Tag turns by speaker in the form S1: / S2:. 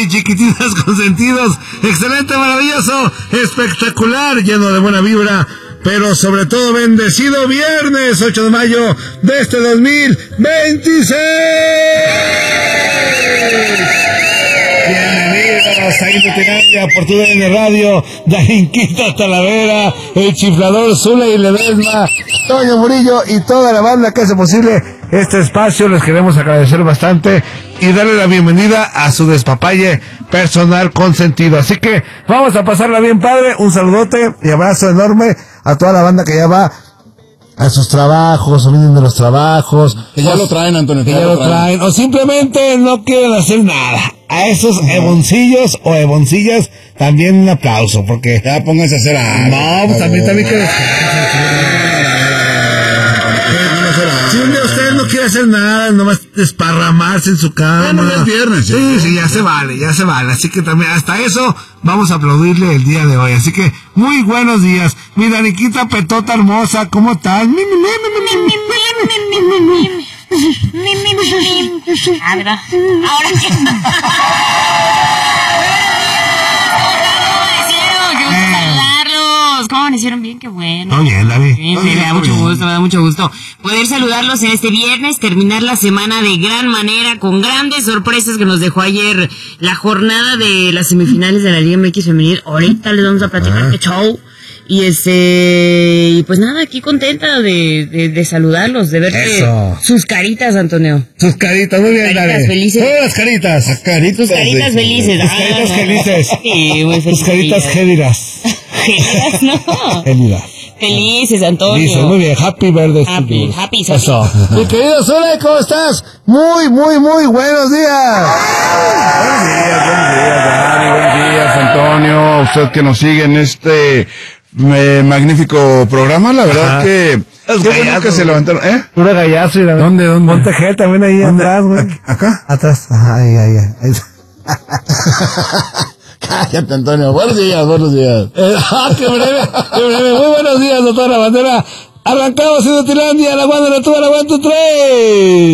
S1: y chiquititas consentidos. Excelente, maravilloso, espectacular, lleno de buena vibra, pero sobre todo bendecido viernes 8 de mayo de este 2026. Bienvenidos a Inutilandia por TUDN Radio, Darinquita Talavera, el chiflador Zule y Ledesma, Toño Murillo y toda la banda que hace posible este espacio. Les queremos agradecer bastante y darle la bienvenida a su despapalle personal consentido. Así que vamos a pasarla bien padre. Un saludote y abrazo enorme a toda la banda que ya va a sus trabajos o vienen de los trabajos.
S2: Que ya lo traen, Antonio.
S1: Que ya lo traen. O simplemente no quieren hacer nada. A esos eboncillos o eboncillas también un aplauso, porque
S2: ya pónganse a hacer algo.
S1: No, pues también que si un día usted no quiere hacer nada, nomás desparramarse en su cama.
S2: No es viernes.
S1: Sí, ya se vale. Así que también hasta eso vamos a aplaudirle el día de hoy. Así que muy buenos días. Mi Daniquita Petota hermosa, ¿cómo estás?
S3: Ahora sí. ¿Cómo amanecieron? Bien, qué bueno.
S1: Muy bien, David.
S3: Sí, me da mucho gusto poder saludarlos en este viernes, terminar la semana de gran manera, con grandes sorpresas que nos dejó ayer la jornada de las semifinales de la Liga MX Femenil. Ahorita les vamos a platicar qué show. Y pues nada, aquí contenta de saludarlos, de ver sus caritas, Antonio.
S1: Sus caritas, muy bien,
S3: Caritas
S1: David.
S3: felices.
S1: Todas las caritas.
S3: Tus caritas felices.
S1: Tus caritas felices.
S3: Sí, muy felices.
S1: Tus caritas gélidas.
S3: Gélidas, no.
S1: Gélidas.
S3: Felices, Antonio.
S1: Dice, muy bien, happy birthday.
S3: Happy.
S1: Eso. Mi querido Zule, ¿cómo estás? Muy buenos días.
S2: Buenos días, Antonio. Usted que nos sigue en este magnífico programa, la verdad. Ajá. Qué bueno que se levantaron,
S1: Pura gallazo.
S2: ¿Dónde?
S1: Montejer también ahí atrás, güey.
S2: ¿Acá?
S1: Atrás. Ajá, ahí.
S2: Cállate, Antonio. Buenos días.
S1: Qué breve. Muy buenos días, doctora Bandera. Arrancamos en Inutilandia, la Bandera, tú, la 1, 2, 3.